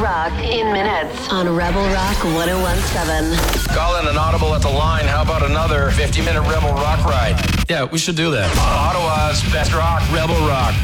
rock in minutes on Rebel Rock 101.7. Call in an audible at the line. How about another 50-minute Rebel Rock ride? Yeah, we should do that. Ottawa's best rock, Rebel Rock.